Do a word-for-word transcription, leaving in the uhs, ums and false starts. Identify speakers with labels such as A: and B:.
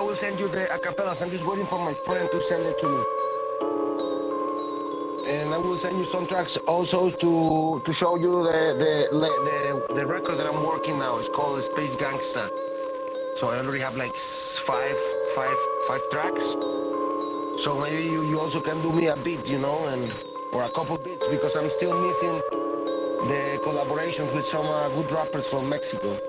A: will send you the acapellas. I'm just waiting for my friend to send it to me. And I will send you some tracks also to to show you the the the, the record that I'm working now. It's called Space Gangsta. So I already have like five five five tracks. So maybe you, you also can do me a beat, you know, and or a couple beats because I'm still missing the collaborations with some uh, good rappers from Mexico.